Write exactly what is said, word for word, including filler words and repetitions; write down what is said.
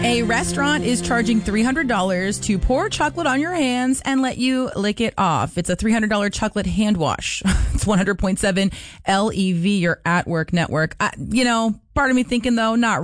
A restaurant is charging three hundred dollars to pour chocolate on your hands and let you lick it off. It's a three hundred dollars chocolate hand wash. It's one hundred point seven L E V, your at-work network. I, you know, part of me thinking, though, not